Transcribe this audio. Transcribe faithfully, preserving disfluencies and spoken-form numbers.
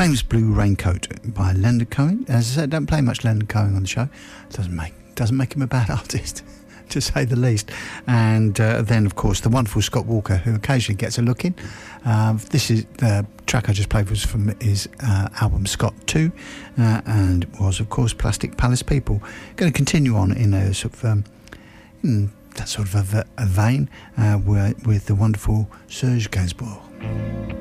Famous Blue Raincoat by Leonard Cohen. As I said, I don't play much Leonard Cohen on the show. Doesn't make doesn't make him a bad artist, to say the least. And uh, then, of course, the wonderful Scott Walker, who occasionally gets a look in. Um, this is the track I just played was from his uh, album Scott two, uh, and it was, of course, Plastic Palace People. Going to continue on in a sort of um, in that sort of a, a vein uh, with the wonderful Serge Gainsbourg.